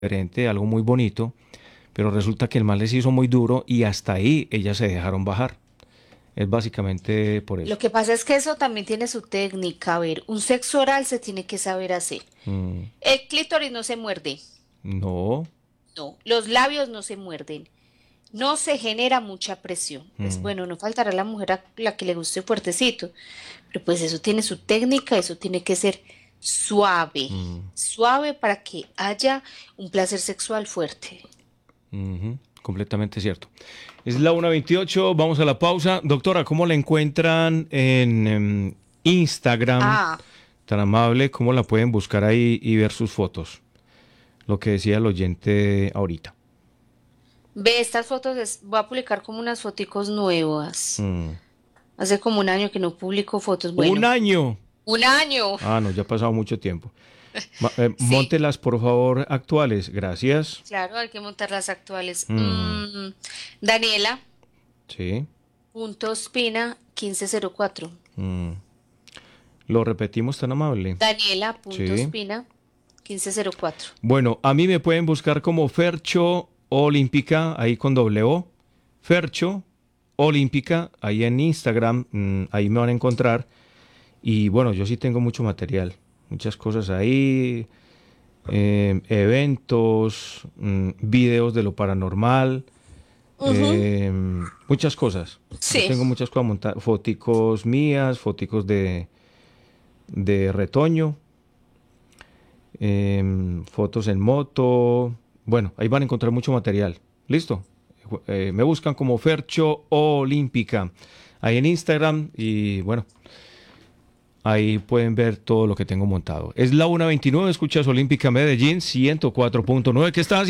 diferente, algo muy bonito, pero resulta que el man les hizo muy duro y hasta ahí ellas se dejaron bajar. Es básicamente por Lo eso. que pasa es que eso también tiene su técnica. A ver, un sexo oral se tiene que saber hacer. Mm, El clítoris no se muerde. no. No, los labios no se muerden. No se genera mucha presión. Pues Mm, bueno, no faltará la mujer a la que le guste fuertecito. Pero pues eso tiene su técnica, eso tiene que ser suave. mm, Suave para que haya un placer sexual fuerte. ujú, completamente cierto. Es la 1:28, vamos a la pausa. Doctora, ¿cómo la encuentran en Instagram? Ah, Tan amable, ¿cómo la pueden buscar ahí y ver sus fotos? Lo que decía el oyente ahorita. ve estas fotos, voy a publicar como unas foticos nuevas. Mm. Hace como un año que no publico fotos. ¡Un Bueno, año! un año. Ah, no, ya ha pasado mucho tiempo. Sí, Móntelas, por favor, actuales. Gracias. claro, hay que montar las actuales. Mm, Daniela, sí. punto Espina 1504. Mm. Lo repetimos tan amable. Daniela, punto Sí. Espina 1504. Bueno, a mí me pueden buscar como Fercho Olímpica, ahí con doble O. Fercho Olímpica, ahí en Instagram, ahí me van a encontrar. Y bueno, yo sí tengo mucho material, muchas cosas ahí, eventos, videos de lo paranormal, Ujú. muchas cosas. Yo Sí. tengo muchas cosas montadas, foticos mías, foticos de retoño, fotos en moto. Bueno, ahí van a encontrar mucho material. ¿Listo? Me buscan como Fercho Olímpica ahí en Instagram y bueno, ahí pueden ver todo lo que tengo montado. Es la 1:29, escuchas Olímpica Medellín 104.9. ¿Qué estás haciendo?